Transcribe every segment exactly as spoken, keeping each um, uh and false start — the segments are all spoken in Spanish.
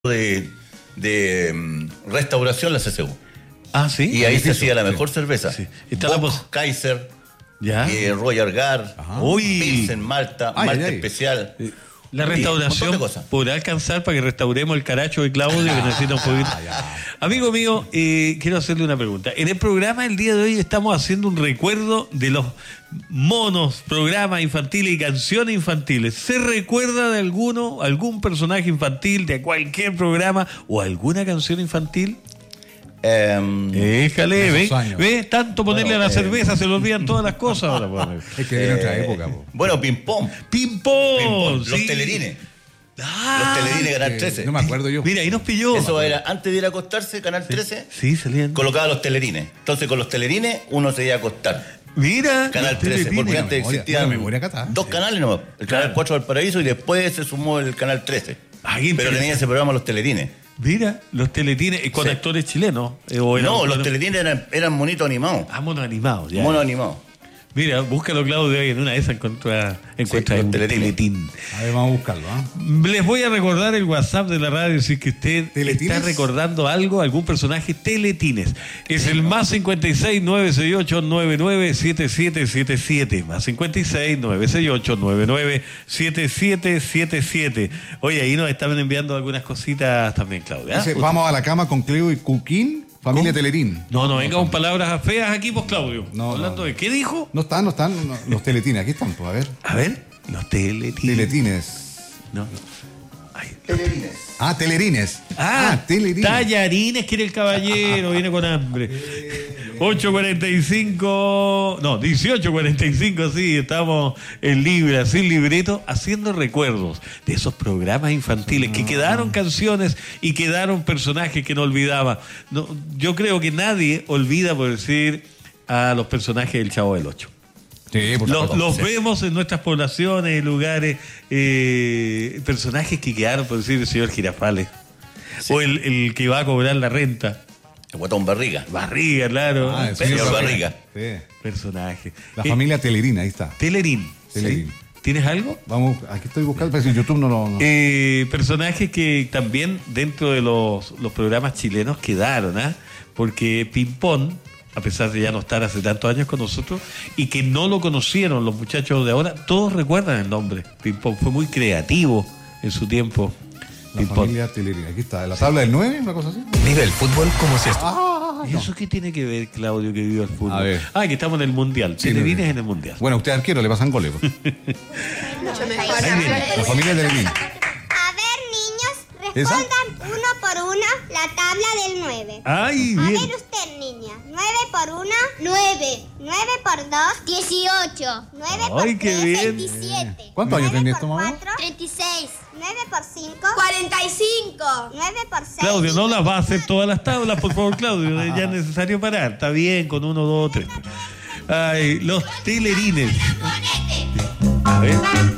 de, de um, restauración la C C U. Ah, sí. Y ahí se hacía la mejor sí. cerveza. Sí. Está Bock, la pos- Kaiser, ¿Ya? Eh, Royal Guard, Pilsen, Malta, ay, Malta ay, ay. especial. Sí. La restauración podrá alcanzar para que restauremos el caracho de Claudio, que necesita un poquito. Amigo mío, eh, quiero hacerle una pregunta. En el programa el día de hoy estamos haciendo un recuerdo de los monos, programas infantiles y canciones infantiles. ¿Se recuerda de alguno, algún personaje infantil de cualquier programa o alguna canción infantil? Um, Déjale, ve, ve, tanto ponerle bueno, a la eh, cerveza, se le olvidan todas las cosas ahora. Bueno. Es que viene eh, otra época. Po. Bueno, ping-pong. Ping-pong, sí. Los telerines. Ah, los telerines Canal trece. No me acuerdo yo. Mira, ahí nos pilló. Eso era antes de ir a acostarse, Canal trece. Sí, salían. Colocaba los telerines. Entonces, con los telerines, uno se iba a acostar. Mira, Canal trece, porque antes memoria, existían memoria acá, dos sí. canales nomás. El Canal Claro. cuatro del Paraíso y después se sumó el Canal trece. Ay, pero tenía ese programa los telerines. Mira, los teletines con Sí. actores chilenos. Eh, o eran- No, los eran- teletines eran, eran monitos animados. Ah, monos animados, ya. Monos animados. Mira, búscalo, Claudio, y en una de esas encuentra, encuentra Sí, un teletines. teletín. A ver, vamos a buscarlo. ¿eh? Les voy a recordar el WhatsApp de la radio si es que usted ¿Teletines? está recordando algo, algún personaje teletines. Es el más cincuenta y seis, nueve seis ocho, nueve nueve siete siete siete siete. Más cincuenta y seis, nueve seis ocho, nueve nueve siete siete siete siete. Oye, ahí nos estaban enviando algunas cositas también, Claudia. Dice, vamos a la cama con Cleo y Cuquín, familia ¿Cómo? Telerín. No, no, venga con palabras feas aquí, pues, Claudio. No, Hablando no, no. de qué dijo. No están, no están no, los teletines. Aquí están, pues, a ver. A ver, los teletines. Teletines. No. Ay. Telerines. Ah, telerines. Ah, telerines. tallarines quiere el caballero, viene con hambre. ocho cuarenta y cinco, no, dieciocho cuarenta y cinco, sí, estamos en Libra, sin libreto, haciendo recuerdos de esos programas infantiles que quedaron canciones y quedaron personajes que no olvidaba. No, yo creo que nadie olvida, por decir, a los personajes del Chavo del Ocho. Sí, por Los, supuesto. los Sí. vemos en nuestras poblaciones, lugares, eh, personajes que quedaron, por decir, el señor Girafales. Sí. O el, el que va a cobrar la renta. El guatón Barriga. Barriga, claro. Ah, el Señor señor Barriga. Sí. Personaje. La Eh, familia Telerín, ahí está. Telerín. Telerín. ¿Sí? ¿Tienes algo? Vamos, aquí estoy buscando, pero en YouTube no lo. No. Eh, personajes que también dentro de los, los programas chilenos quedaron, ¿ah? Porque Pimpón, a pesar de ya no estar hace tantos años con nosotros, y que no lo conocieron los muchachos de ahora, todos recuerdan el nombre. Pimpón fue muy creativo en su tiempo. La Pimpón. familia Telerín. Aquí está, la tabla del nueve, una cosa así. Vive el fútbol como si estuviera. Ah, ¿Y eso qué tiene que ver, Claudio, que vive el fútbol? A ver. Ah, que estamos en el Mundial. Sí, Telerines no, en el Mundial. Bueno, usted es arquero, le pasan goles. pues. Ahí viene. La familia Telerín. A ver, niños, ¿Esa? respondan uno por uno la tabla del nueve. Ay, A bien. ver usted, niña. nueve por uno, nueve. nueve por dos, dieciocho. nueve por Ay, qué tres, bien. veintisiete. ¿Cuántos años tenía esto, nueve mamá? por cuatro, treinta y seis. nueve por cinco, cuarenta y cinco. nueve por seis. Claudio, no las va a hacer todas las tablas, por favor, Claudio. Ya es necesario parar. Está bien, con uno, dos, tres. Ay, los telerines. A ver.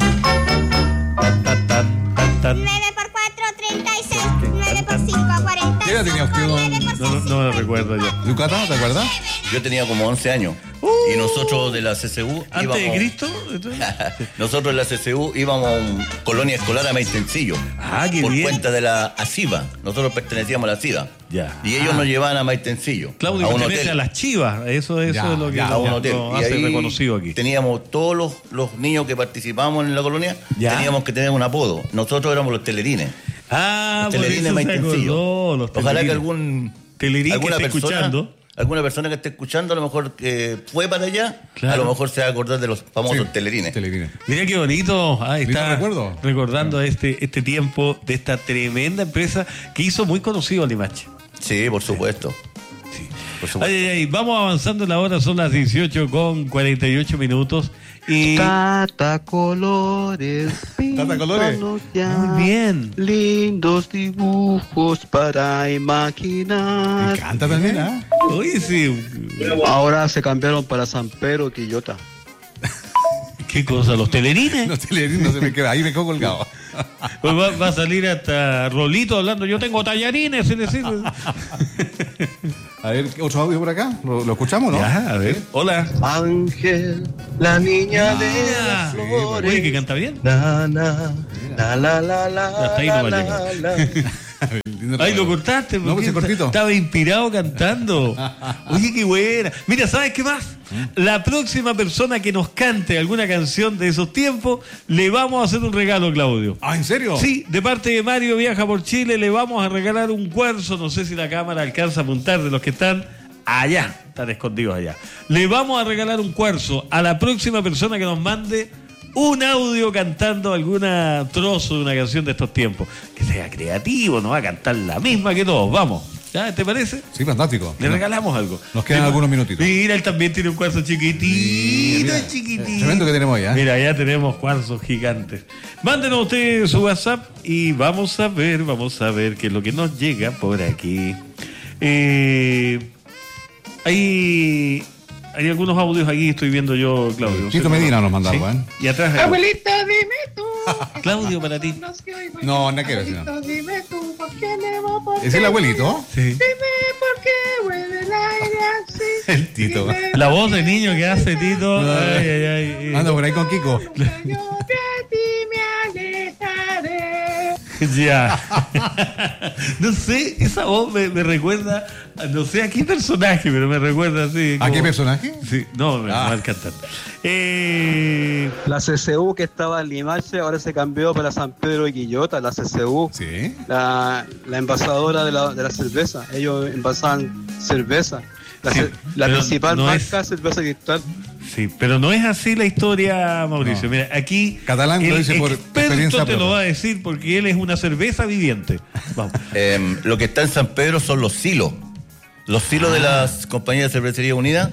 Tan, tan, tan, tan, tan. nueve por cuatro, treinta y seis. nueve por cinco, cuarenta y cinco. ¿Qué edad tenía usted, don? nueve por No, no, seis, no me recuerdo yo. Yucatán, ¿te acuerdas? Yo tenía como once años. Y nosotros de la C C U ¿Antes de íbamos- Cristo? Entonces. Nosotros en la C C U íbamos a una colonia escolar a Maitencillo. Ah, qué por bien. cuenta de la ASIVA. Nosotros pertenecíamos a la ASIVA. Ya. Y ellos Ah. nos llevaban a Maitencillo. Claudio, a un pertenece hotel. a las chivas. Eso, eso Ya, es lo que ya, a lo, un hotel. lo Y hace ahí reconocido aquí. teníamos todos los, los niños que participábamos en la colonia, Ya. teníamos que tener un apodo. Nosotros éramos los telerines. Ah, Los por telerines eso se Maitencillo. acordó, los Ojalá que telerines. algún Telerín que alguna esté persona, escuchando. alguna persona que esté escuchando, a lo mejor que fue para allá, Claro. a lo mejor se va a acordar de los famosos Sí, telerines. Telerines. Mira qué bonito. Ah, Lindo está recuerdo. recordando este, este tiempo de esta tremenda empresa que hizo muy conocido a Limache. Sí, por supuesto. Sí. Por supuesto. Ay, ay, ay, vamos avanzando en la hora, son las dieciocho con cuarenta y ocho minutos. Y Tata Colores, Tata Colores. píntanos ya. muy bien. Lindos dibujos para Me imaginar. encanta también, ¿ah? Oye, sí. Ahora se cambiaron para San Pedro Quillota. ¿Qué cosa? ¿Los telerines? No, Telerín no se me queda, ahí me quedo colgado. Pues va, va a salir hasta Rolito hablando. Yo tengo tallarines, es decir. A ver, otro audio por acá. ¿Lo, lo escuchamos, no? Ya, a ver. Hola. Ángel, la niña de las Mira. flores. Oye, que canta bien. Na, na, la, la, la, la, Hasta ahí no va a la, llegar. la, la. Ay, lo cortaste. No, pues es cortito. Estaba inspirado cantando. Oye, qué buena. Mira, ¿sabes qué más? La próxima persona que nos cante alguna canción de esos tiempos, le vamos a hacer un regalo, Claudio. Ah, ¿en serio? Sí, de parte de Mario Viaja por Chile, le vamos a regalar un cuarzo. No sé si la cámara alcanza a apuntar de los que están allá. Están escondidos allá. Le vamos a regalar un cuarzo a la próxima persona que nos mande un audio cantando alguna trozo de una canción de estos tiempos. Que sea creativo, no va a cantar la misma que todos. Vamos. ¿Ya? ¿Te parece? Sí, fantástico. Le regalamos algo. Nos quedan algunos minutitos. Mira, él también tiene un cuarzo chiquitito, Mira, chiquitito. Tremendo que tenemos allá. Mira, ya tenemos cuarzos gigantes. Mándenos ustedes su WhatsApp y vamos a ver, vamos a ver qué es lo que nos llega por aquí. Eh, hay... Hay algunos audios aquí, estoy viendo yo, Claudio. Tito Medina nos mandaba, ¿sí? ¿eh? Y atrás... Abuelita, dime tú. Claudio, para ti. No, no quiero decir. Abuelito, dime tú, ¿por qué me va por ¿Es el abuelito? Sí. Dime por qué huele el aire así. El Tito. Dime La voz de niño que hace Tito. Ay, ay, ay. Anda por ahí con Kiko. yo de ti me alejaré. Ya. No sé, esa voz me, me recuerda, a no sé a qué personaje, pero me recuerda así. ¿A como... qué personaje? Sí, no, me Ah. va a cantar. Eh... La C C U que estaba en Limache ahora se cambió para San Pedro de Quillota, la C C U, Sí. la, la envasadora de la, de la cerveza. Ellos envasaban cerveza. La, Sí, ce- la pero principal no marca es- cerveza Cristal. Sí, pero no es así la historia, Mauricio. No. Mira, aquí Catalán lo el dice por experto experiencia te lo propia. va a decir porque él es una cerveza viviente. Vamos. Eh, lo que está en San Pedro son los silos. Los silos de Ah. las compañías de cervecería unidas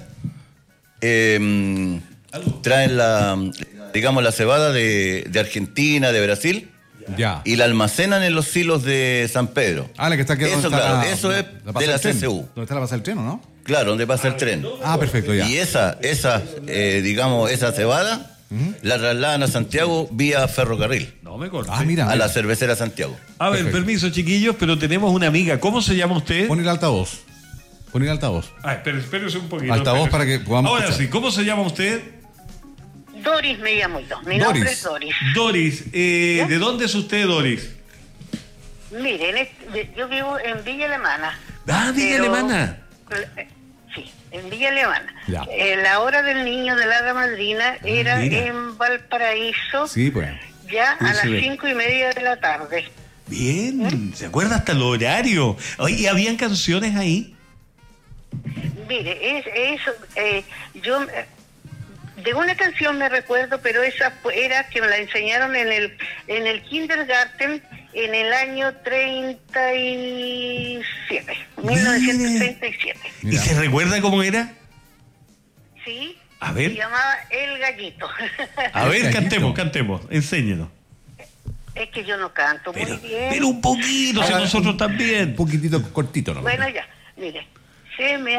eh, traen la, digamos, la cebada de, de Argentina, de Brasil, Ya. y la almacenan en los silos de San Pedro. Ah, la que está aquí. Eso, donde está claro, la- eso es la pasa de la del tren. C C U. ¿Dónde está la base del tren, o no? Claro, donde pasa el tren. Ah, perfecto, ya. Y esa, esa eh, digamos, esa cebada la trasladan a Santiago vía ferrocarril, No me cortes. Ah, mira. a la mira. cervecera Santiago. A ver, Perfecto. permiso, chiquillos, pero tenemos una amiga. ¿Cómo se llama usted? Pon el altavoz. Pon el altavoz. Ah, espere, espérese un poquito. Altavoz espérese. para que podamos Ahora escuchar. sí, ¿cómo se llama usted? Doris me llamo yo. Mi Doris. nombre es Doris. Doris. Eh, ¿Ya? ¿De dónde es usted, Doris? Miren, es- yo vivo en Villa Alemana. Ah, Villa Pero- Alemana. eh, Sí, en Villa Alemana. Ya. Eh, la hora del niño de la hada madrina era mira. en Valparaíso, Sí, pues. ya Sí, a las se ve. cinco y media de la tarde. Bien, ¿se acuerda hasta el horario? Oye, ¿y habían canciones ahí? Mire, es, es eh, yo eh, de una canción me recuerdo, pero esa fue- era que me la enseñaron en el en el kindergarten en el año treinta y siete, mil novecientos treinta y siete. ¿Y se recuerda cómo era? Sí. A ver. Se llamaba El Gallito. A ver, Gallito. cantemos, cantemos, enséñenos. Es que yo no canto Pero, muy bien. pero un poquito, si Haga nosotros Un también. poquitito cortito, ¿no? Bueno, ya, mire. Se me